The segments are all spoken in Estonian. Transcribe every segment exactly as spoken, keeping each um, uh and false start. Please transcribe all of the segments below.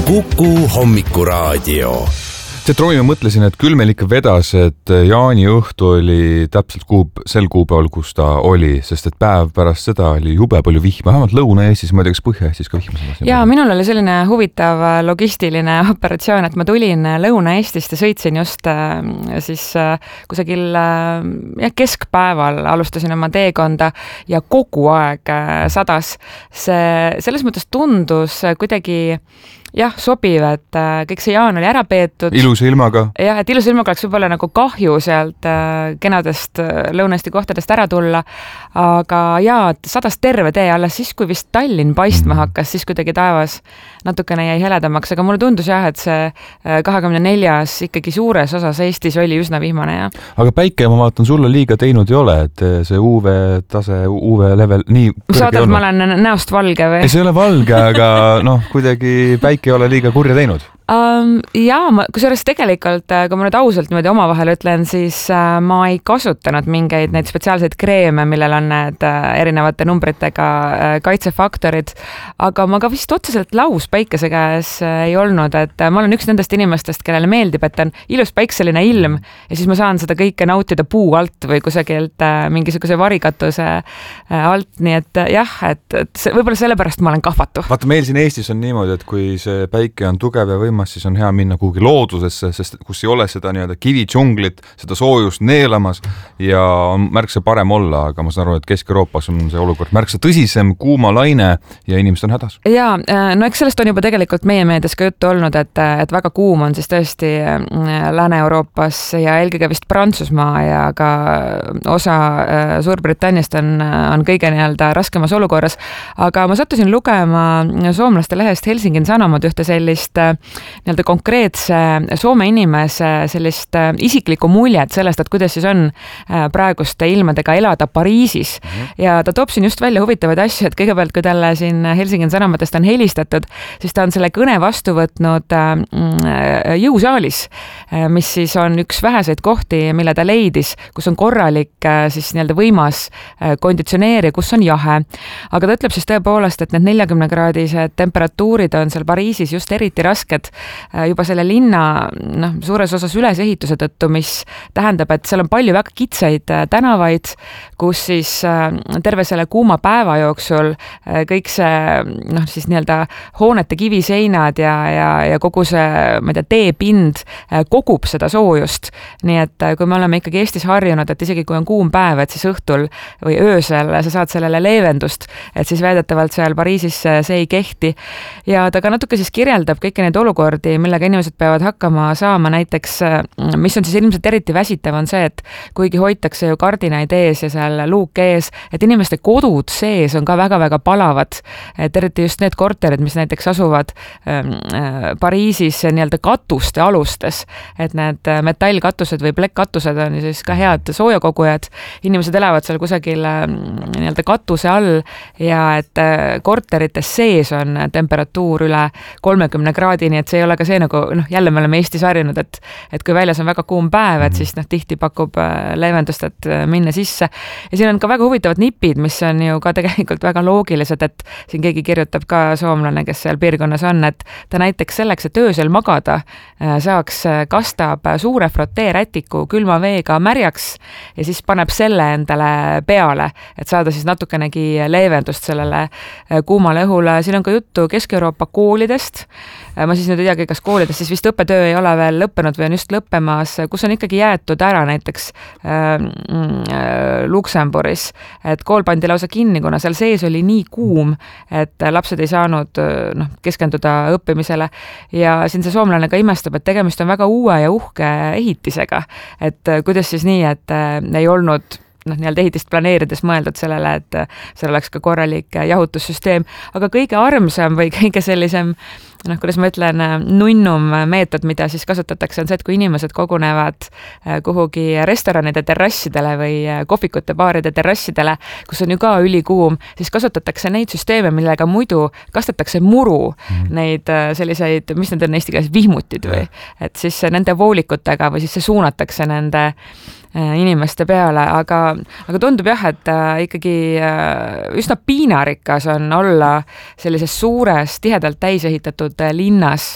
Kuku hommikuraadio. Tead, Romi, ma mõtlesin, et küll meil ikka vedas, et jaani õhtu oli täpselt kuub, sel kuupäeval, kus ta oli, sest et päev pärast seda oli jube palju vihma, vähemalt Lõuna-Eestis, ma ei tea, kas Põhja-Eestis ka vihma selles. Jaa, minul oli selline huvitav logistiline operatsioon, et ma tulin Lõuna-Eestist ja sõitsin just siis kusagil jah, keskpäeval alustasin oma teekonda ja kogu aeg sadas. See, selles mõttes tundus kuidagi jah, sobiv, et kõik see jaan oli ära peetud. Ilusa ilmaga. Jah, et ilusa ilmaga oleks võib-olla nagu kahju sealt kenadest Lõuna-Eesti kohtadest ära tulla, aga jaa, sadas terve tee alles siis, kui vist Tallinn paistma hakkas, siis kuidagi taevas natukene jäi heledamaks, aga mulle tundus jah, et see kahekümne neljas ikkagi suures osas Eestis oli üsna vihmane. Ja. Aga päike, ma vaatan, sulle liiga teinud ei ole, et see U V tase, U V level nii kõrge saadab, ma olen näost valge või? Ei, see ei ole valge, aga noh, kuidagi päike ei ole liiga kurja teinud. Um, jaa, ma, kusjuures tegelikult, kui ma nüüd ausalt niimoodi omavahel ütlen, siis uh, ma ei kasutanud mingeid neid spetsiaalseid kreeme, millel on need uh, erinevate numbritega uh, kaitsefaktorid, aga ma ka vist otseselt laus päikese käes uh, ei olnud, et uh, ma olen üks nendest inimestest, kellele meeldib, et on ilus päikseline ilm ja siis ma saan seda kõike nautida puu alt või kusagilt uh, mingisuguse varikatuse uh, alt, nii et uh, jah, et, et see, võib-olla sellepärast ma olen kahvatu. Vaata, meil siin Eestis on niimoodi, et kui see päike on tugev ja võimas, siis on hea minna kuhugi loodusesse, sest kus ei ole seda nii-öelda kivitsunglit, seda soojust neelamas ja on märksa parem olla, aga ma saan aru, et Kesk-Euroopas on see olukord märksa tõsisem, kuuma laine ja inimesed on hädas. Jaa, no eks sellest on juba tegelikult meie meedias ka juttu olnud, et, et väga kuum on siis tõesti Lääne-Euroopas ja eelkõige vist Prantsusmaa ja ka osa Suurbritanniast on, on kõige nii-öelda raskemas olukorras, aga ma sattusin lugema soomlaste lehest Helsingin Sanomat ühte sellist nii-öelda konkreetse Soome inimese sellist isiklikku muljet sellest, et kuidas siis on praeguste ilmadega elada Pariisis. Mm-hmm. Ja ta toob siin just välja huvitavaid asju, et kõigepealt, kui talle siin Helsingin Sanomatest on helistatud, siis ta on selle kõne vastu võtnud jõusaalis, mis siis on üks väheseid kohti, mille ta leidis, kus on korralik siis nii-öelda võimas konditsioneeri, kus on jahe. Aga ta ütleb siis tõepoolest, et need neljakümne kraadised temperatuurid on seal Pariisis just eriti rasked juba selle linna noh, suures osas ülesehituse tõttu, mis tähendab, et seal on palju väga kitsaid tänavaid, kus siis terve selle kuuma päeva jooksul kõik see noh, siis nii-öelda hoonete kiviseinad ja, ja, ja kogu see ma ei tea, teepind kogub seda soojust. Nii et kui me oleme ikkagi Eestis harjunud, et isegi kui on kuum päev, et siis õhtul või öösel sa saad sellele leevendust, et siis väidetavalt seal Pariisis see ei kehti. Ja ta ka natuke siis kirjeldab kõiki neid olukordi, millega inimesed peavad hakkama saama, näiteks, mis on siis ilmselt eriti väsitav, on see, et kuigi hoitakse ju kardinaid ees ja seal luuk ees, et inimeste kodud sees on ka väga-väga palavad, et eriti just need korterid, mis näiteks asuvad äh, Pariisis nii-öelda katuste alustes, et need metallkatused või plekkkatused on siis ka head soojakogujad, inimesed elavad seal kusagil äh, nii-öelda katuse all ja et äh, korterites sees on temperatuur üle kolmekümne kraadi, nii et see ei ole ka see nagu, noh, jälle me oleme Eestis harjunud, et, et kui väljas on väga kuum päev, et siis noh, tihti pakub leevendust, et minna sisse. Ja siin on ka väga huvitavad nipid, mis on ju ka tegelikult väga loogilised, et siin keegi kirjutab ka soomlane, kes seal piirkonnas on, et ta näiteks selleks, et öösel magada saaks, kastab suure froteerätiku külma veega märjaks ja siis paneb selle endale peale, et saada siis natukenegi leevendust sellele kuumale õhule. Siin on ka juttu Kesk-Euroopa koolidest. Ma siis nüüd ei teagi, kas koolides siis vist õppetöö ei ole veel lõppenud või on just lõppemas, kus on ikkagi jäetud ära näiteks äh, Luksemburis, et kool pandi lausa kinni, kuna seal sees oli nii kuum, et lapsed ei saanud noh, keskenduda õppimisele ja siin see soomlane ka imestab, et tegemist on väga uue ja uhke ehitisega, et kuidas siis nii, et äh, ei olnud noh, nii-öelda ehitist planeerides mõeldud sellele, et seal oleks ka korralik jahutussüsteem, aga kõige armsam või kõige sellisem noh, kuidas ma ütlen, nunnum meetod, mida siis kasutatakse, on see, et kui inimesed kogunevad kuhugi restoranide terrassidele või kohvikute baaride terrassidele, kus on ju ka ülikuum, siis kasutatakse neid süsteeme, millega muidu kastetakse muru, mm. neid selliseid, mis need on eesti keeles, vihmutid või, et siis nende voolikutega või siis see suunatakse nende inimeste peale, aga, aga tundub jah, et ikkagi üsna piinarikas on olla sellises suures, tihedalt täisehitatud linnas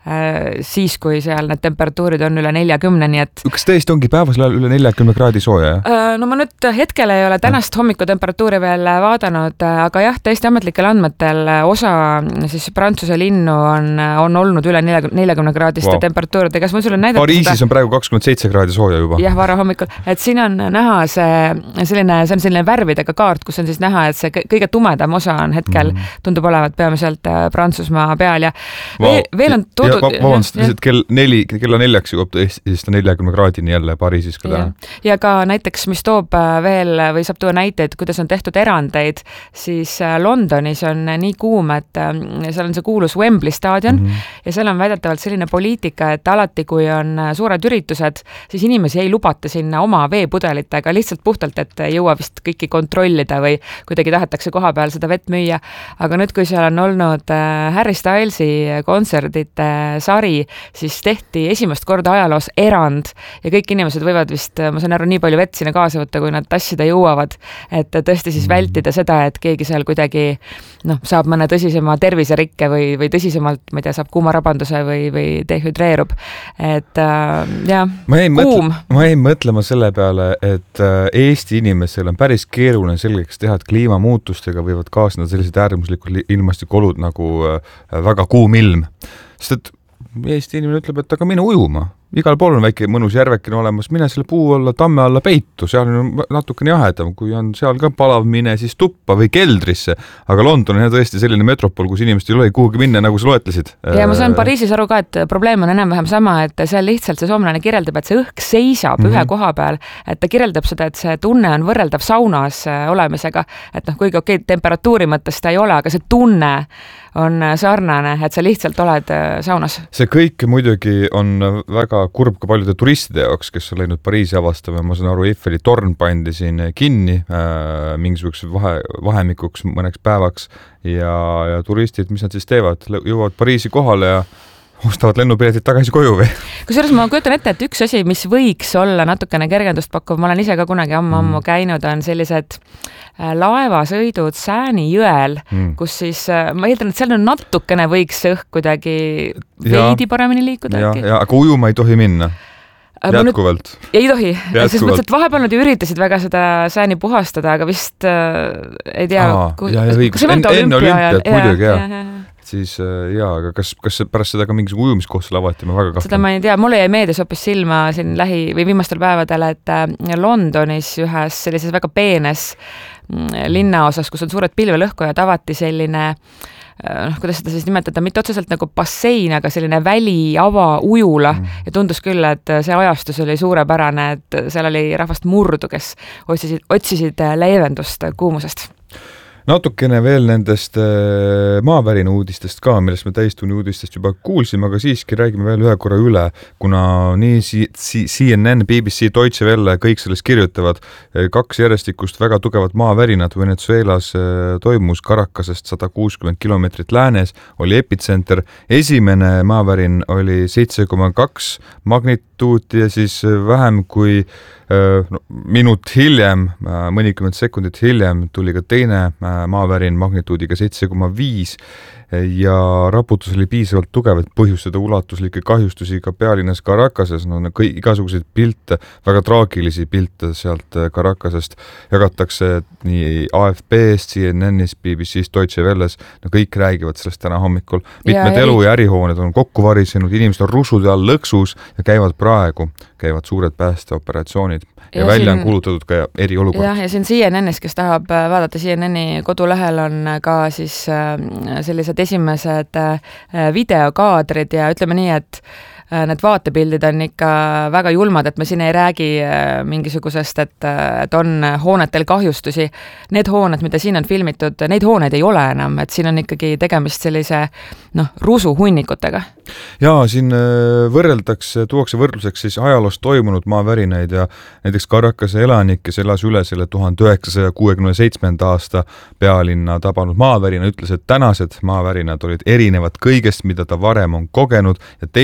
siis, kui seal need temperatuurid on üle neljakümne, nii et... Kas tõesti ongi päevasel ajal üle neljakümne kraadi sooja? No ma nüüd hetkel ei ole tänast hommikutemperatuuri veel vaadanud, aga jah, tõesti ametlikel andmetel osa siis Prantsuse linnu on, on olnud üle neljakümne kraadiste wow. temperatuuridega. Kas ma sulle näidata Pariisis seda? on praegu kakskümmend seitse kraadi sooja juba. Jah, vara hommikul. Et siin on näha see selline, see on selline värvidega kaart, kus on siis näha, et see kõige tumedam osa on hetkel mm. tundub olevat peamiselt Prantsusmaa peal ja wow. veel on toodud vabandust, lihtsalt kell neli, kella neljaks jõuab Eestis neljakümne kraadini jälle Pariisis ka täna. Ja, ja ka näiteks, mis toob veel või saab tuua näiteid, kuidas on tehtud erandeid, siis Londonis on nii kuum, et seal on see kuulus Wembley staadion mm -hmm. ja seal on väidetavalt selline poliitika, et alati, kui on suured üritused, siis inimesi ei lubata sinna oma veepudelitega lihtsalt puhtalt, et ei jõua vist kõiki kontrollida või kuidagi tahetakse koha peal seda vett müüa. Aga nüüd, kui seal on olnud Harry Stylesi kontserdite sari, siis tehti esimest korda ajaloos erand ja kõik inimesed võivad vist, ma saan aru, nii palju vett sinna kaasa võtta, kui nad tassida jõuavad, et tõesti siis vältida seda, et keegi seal kuidagi noh, saab mõne tõsisema terviserikke või, või tõsisemalt, ma ei tea, saab kuumarabanduse või, või dehüdreerub. Et äh, jah, kuum. Ma jäin mõtlema selle peale, et Eesti inimesel on päris keeruline selgeks teha, et kliimamuutustega võivad kaasneda sellised äärmuslikud ilmastikuolud nagu väga kuum ilm. Sest et Eesti inimene ütleb, et aga mine ujuma. Igal pool on väike mõnus järvekene olemas, mine selle puu alla, tamme alla peitu, seal on natukene jahedam, kui on seal ka palav, mine siis tuppa või keldrisse. Aga London on tõesti selline metropol, kus inimesed ei ole kuhugi minna, nagu sa loetlesid. Ja ma saan Pariisis aru ka, et probleem on enam-vähem sama, et seal lihtsalt see soomlane kirjeldab, et see õhk seisab mm -hmm. ühe koha peal, et ta kirjeldab seda, et see tunne on võrreldav saunas olemisega, et noh, kuigi okei, temperatuuri mõttes ta ei ole, aga see tunne on sarnane, et sa lihtsalt oled saunas. See kõik muidugi on väga kurb ka paljude turistide jaoks, kes on läinud Pariisi avastama. Ma saan aru, Eiffeli torn pandi siin kinni äh, mingisuguseks vahe, vahemikuks mõneks päevaks ja, ja turistid, mis nad siis teevad? Jõuavad Pariisi kohale ja ostavad lennupiletid tagasi koju või? Kusjuures ma kujutan ette, et üks asi, mis võiks olla natukene kergendust pakkuv, ma olen ise ka kunagi ammu-ammu mm. käinud, on sellised laevasõidud Sääni jõel, mm. kus siis, ma eeldan, et seal on natukene võiks see õhk kuidagi veidi paremini liikuda. Ja, ja, aga ujuma ei tohi minna. Jätkuvalt. Nüüd, ei tohi, sest mõttes, et vahepeal nad üritasid väga seda Sääni puhastada, aga vist äh, ei tea. Aa, kui, ja, ja õigus, enne olümpiat muidugi, jah. Ja, ja, ja. Siis jaa, aga kas, kas pärast seda ka mingisugune ujumiskohtusel avati, ma väga kahtlen. Seda ma ei tea, mulle jäi meedias hoopis silma siin lähi või viimastel päevadel, et Londonis ühes sellises väga peenes linnaosas, kus on suured pilvelõhkujad, avati selline noh, kuidas seda siis nimetada, mitte otseselt nagu bassein, aga selline väli, ava, ujula mm. ja tundus küll, et see ajastus oli suurepärane, et seal oli rahvast murdu, kes otsisid, otsisid leevendust kuumusest. Natukene veel nendest maavärina uudistest ka, millest me täistunni uudistest juba kuulsime, aga siiski räägime veel ühe korra üle, kuna nii C N N, B B C, Deutsche Welle, kõik sellest kirjutavad. Kaks järjestikust väga tugevat maavärinad Venezuelas toimus Caracasest sada kuuskümmend kilomeetrit läänes, oli epitsenter. Esimene maavärin oli seitse koma kaks magnituuti ja siis vähem kui no, minut hiljem, mõnikümmend sekundit hiljem tuli ka teine maavärin magnituudiga seitse koma viis ja raputus oli piisavalt tugev, et põhjustada ulatuslikke kahjustusi ka pealinnas Caracases. No, kõik, igasuguseid pilte, väga traagilisi pilte sealt Caracasest jagatakse nii A F P-st, C N N-ist, B B C-st, Deutsche Welles. No, kõik räägivad sellest täna hommikul. Mitmed ja, elu- ja ärihooned on kokku varisenud, inimesed on rusude all lõksus ja käivad praegu, käivad suured päästeoperatsioonid. Ja, ja välja siin, on kuulutatud ka eriolukord. Jah, ja siin C N N-is, kes tahab vaadata, C N N-i kodulehel on ka siis sellised esimesed videokaadrid ja ütleme nii, et need vaatepildid on ikka väga julmad, et me siin ei räägi mingisugusest, et, et on hoonetel kahjustusi. Need hooned, mida siin on filmitud, neid hooneid ei ole enam, et siin on ikkagi tegemist sellise noh, rusuhunnikutega. Jaa, siin võrreldakse, tuuakse võrdluseks siis ajaloost toimunud maavärinaid ja näiteks Caracase elanik, kes elas üle selle tuhande üheksasaja kuuekümne seitsmenda aasta pealinna tabanud maavärina, ütles, et tänased maavärinad olid erinevad kõigest, mida ta varem on kogenud ja teine sam-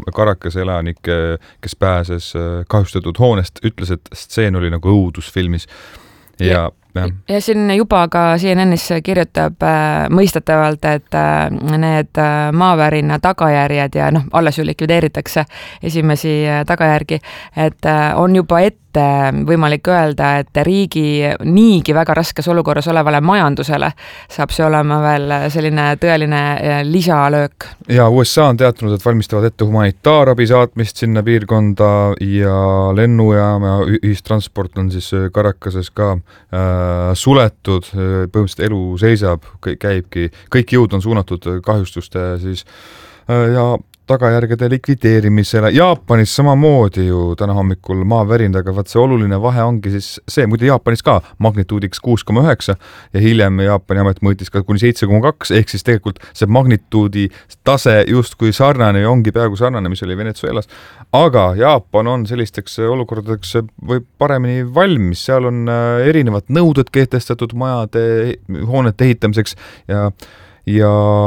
Caracase elanik, kes pääses kahjustatud hoonest, ütles, et stseen oli nagu õudusfilmis ja, ja Ja. ja siin juba ka C N N-is kirjutab äh, mõistetavalt, et äh, need äh, maavärina tagajärjed ja noh, alles ju likvideeritakse esimesi äh, tagajärgi, et äh, on juba ette võimalik öelda, et riigi niigi väga raskes olukorras olevale majandusele saab see olema veel selline tõeline lisalöök. Ja U S A on teatanud, et valmistavad ette humanitaarabi saatmist sinna piirkonda ja lennujaam ja ühistransport on siis Caracases ka äh, suletud, põhimõtteliselt elu seisab, käibki, kõik jõud on suunatud kahjustuste siis äh, ja tagajärgede likvideerimisele. Jaapanis samamoodi ju täna hommikul maavärin, aga vaat see oluline vahe ongi siis see, muide Jaapanis ka magnituudiks kuus koma üheksa ja hiljem Jaapani amet mõõtis ka kuni seitse koma kaks, ehk siis tegelikult see magnituudi tase justkui sarnane ja ongi peaaegu sarnane, mis oli Venezuelas. Aga Jaapan on sellisteks olukordadeks või paremini valmis, seal on erinevad nõuded kehtestatud majade, hoonete ehitamiseks ja ja,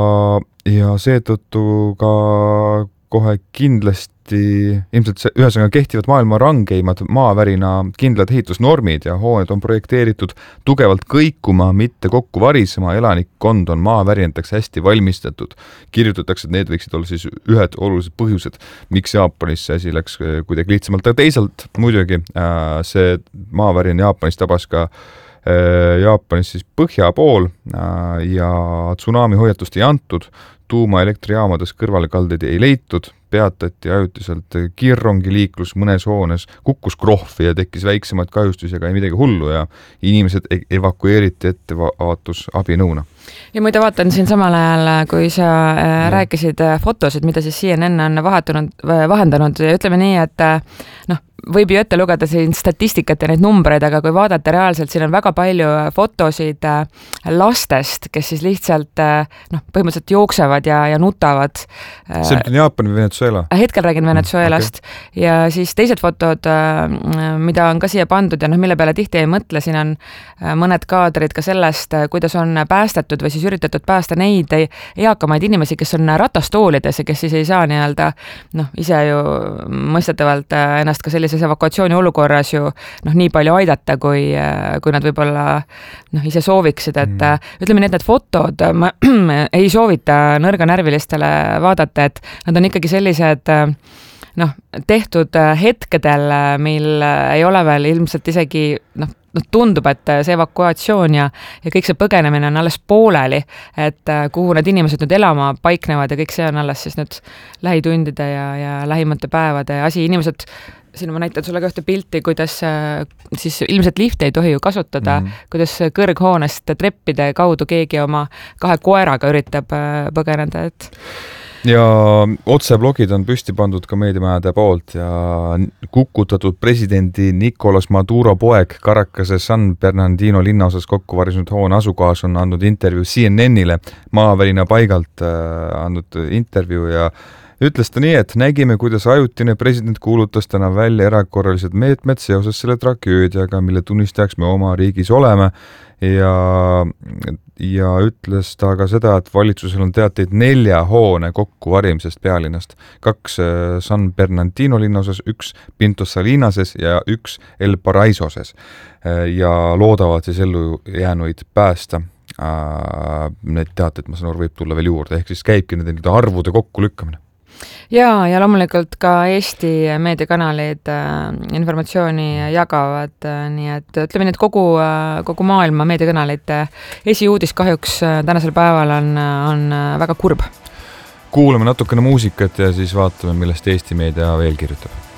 ja seetõttu ka kohe kindlasti ilmselt see, ühesõnaga kehtivad maailma rangeimad maavärina kindlad ehitusnormid ja hooned on projekteeritud tugevalt kõikuma, mitte kokku varisema, elanikkond on maavärinateks hästi valmistatud. Kirjutatakse, et need võiksid olla siis ühed olulised põhjused, miks Jaapanis see asi läks kuidagi lihtsamalt, aga teisalt muidugi see maavärin Jaapanis tabas ka Jaapanis siis põhja pool ja tsunami hoiatust ei antud, tuumaelektrijaamades kõrvalekaldeid ei leitud, peatati ajutiselt kiirrongiliiklus mõnes hoones, kukkus krohvi ja tekkis väiksemaid kahjustusi, aga ei midagi hullu ja inimesed evakueeriti ettevaatus abinõuna. Ja muide vaatan siin samal ajal, kui sa äh, rääkisid fotosid, mida siis C N N on vahetunud, vahendanud ja ütleme nii, et noh, võib ju ette lugeda siin statistikat ja neid numbreid, aga kui vaadata reaalselt, siin on väga palju fotosid lastest, kes siis lihtsalt noh, põhimõtteliselt jooksevad ja, ja nutavad. See on Jaapan või Venezuela? Hetkel räägin Venezuelast okay. Ja siis teised fotod, mida on ka siia pandud ja noh, mille peale tihti ei mõtle, siin on mõned kaadrid ka sellest, kuidas on päästetud või siis üritatud päästa neid eakamaid inimesi, kes on ratastoolides ja kes siis ei saa nii-öelda noh, ise ju mõistetavalt ennast ka sellise evakuatsiooni olukorras ju noh, nii palju aidata, kui, kui nad võib-olla noh, ise sooviksid, et mm. ütleme nii, et need fotod ma ei soovita nõrganärvilistele vaadata, et nad on ikkagi sellised noh, tehtud hetkedel, mil ei ole veel ilmselt isegi noh, noh, tundub, et see evakuatsioon ja, ja kõik see põgenemine on alles pooleli, et kuhu need inimesed nüüd elama paiknevad ja kõik see on alles siis nüüd lähitundide ja, ja lähimate päevade asi. Inimesed, siin ma näitan sulle ka ühte pilti, kuidas siis ilmselt lifti ei tohi ju kasutada, mm. kuidas kõrghoonest treppide kaudu keegi oma kahe koeraga üritab põgeneda, et ja otseblogid on püsti pandud ka meediamajade poolt ja kukutatud presidendi Nicolas Maduro poeg Caracase San Bernardino linnaosas kokku varisenud hoone asukohas on andnud intervjuu C N N-ile maavärina paigalt äh, andnud intervjuu ja ütles ta nii, et nägime, kuidas ajutine president kuulutas täna välja erakorralised meetmed seoses selle tragöödiaga, mille tunnistajaks me oma riigis oleme ja, ja ütles ta ka seda, et valitsusel on teateid nelja hoone kokku varimisest pealinnast. Kaks San Bernardino linnaosas, üks Pinto Salinases ja üks El Paraisoses ja loodavad siis ellu jäänuid päästa. Need teateid, ma saan aru, võib tulla veel juurde, ehk siis käibki nende arvude kokku lükkamine. Ja, ja loomulikult ka Eesti meediakanalid äh, informatsiooni jagavad, äh, nii et ütleme nii, et kogu, äh, kogu maailma meediakanalite esiuudis kahjuks äh, tänasel päeval on, on äh, väga kurb. Kuulame natukene muusikat ja siis vaatame, millest Eesti meedia veel kirjutab.